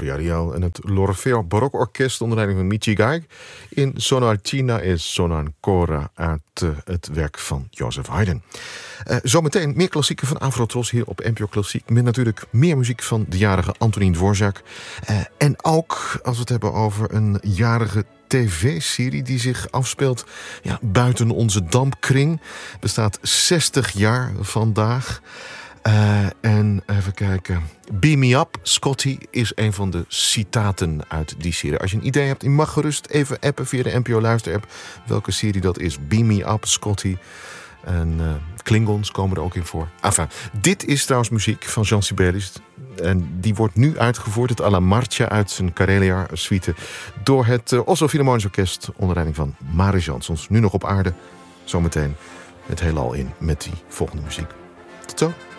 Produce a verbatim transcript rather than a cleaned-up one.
Villarreal en het L'Orfeo Barokorkest onder leiding van Michi Gaig in Sono Alcina e Sono Ancora uit uh, het werk van Joseph Haydn. Uh, zometeen meer klassieken van Afrotros hier op N P O Klassiek, met natuurlijk meer muziek van de jarige Antonín Dvořák. Uh, en ook als we het hebben over een jarige tv-serie die zich afspeelt ja, buiten onze dampkring. Bestaat zestig jaar vandaag. Uh, en even kijken. Beam Me Up, Scotty, is een van de citaten uit die serie. Als je een idee hebt, je mag gerust even appen via de N P O Luister-app welke serie dat is. Beam Me Up, Scotty. En uh, Klingons komen er ook in voor. Enfin, dit is trouwens muziek van Jean Sibelius. En die wordt nu uitgevoerd, het Alla Marcia uit zijn Karelia-suite, door het uh, Oslo Philharmonisch Orkest onder leiding van Maris Jansons. Nu nog op aarde, zometeen het heelal in met die volgende muziek. Tot zo.